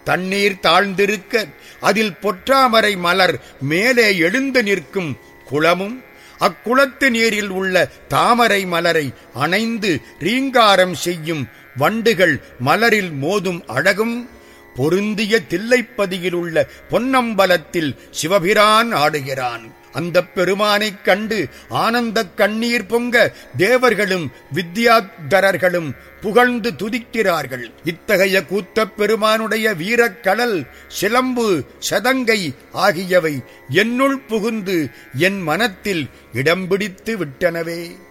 தண்ணீர் தாழ்ந்திருக்க அதில் பொற்றாமரை மலர் மேலே எழுந்து நிற்கும் குளமும், அக்குளத்து நீரில் உள்ள தாமரை மலரை அணைந்து ரீங்காரம் செய்யும் வண்டுகள் மலரில் மோதும் அழகும் பொருந்திய தில்லைப்பதியில் உள்ள பொன்னம்பலத்தில் சிவபிரான் ஆடுகிறான். அந்த பெருமானைக் கண்டு ஆனந்தக் கண்ணீர் பொங்க தேவர்களும் வித்யாதரர்களும் புகழ்ந்து துதிக்கிறார்கள். இத்தகைய கூத்தப் பெருமானுடைய வீரக்கடல், சிலம்பு, சதங்கை ஆகியவை என்னுள் புகுந்து என் மனத்தில் இடம் பிடித்து விட்டனவே.